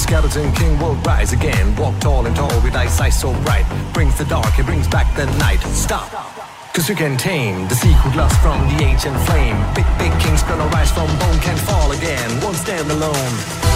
skeleton king will rise again. Walk tall and tall with eyesight so bright. Brings the dark, it brings back the night. Stop! Cause you can tame the secret lust from the ancient flame. Big, big kings gonna rise from bone, can't fall again, won't stand alone.